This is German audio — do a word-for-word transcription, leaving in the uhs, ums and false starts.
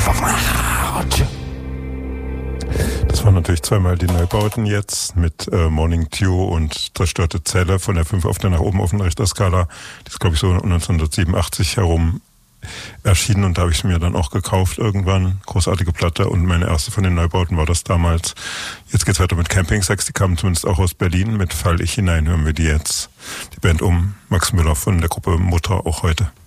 Das waren natürlich zweimal die Neubauten jetzt mit äh, Morning Dew und Zerstörte Zelle von der fünf auf der nach oben offenen Richterskala. Die ist, glaube ich, so neunzehnhundertsiebenundachtzig herum erschienen und da habe ich es mir dann auch gekauft irgendwann. Großartige Platte und meine erste von den Neubauten war das damals. Jetzt geht's weiter mit Camping Sex, die kamen zumindest auch aus Berlin. Mit Fall ich hinein hören wir die jetzt. Die Band um Max Müller von der Gruppe Mutter auch heute.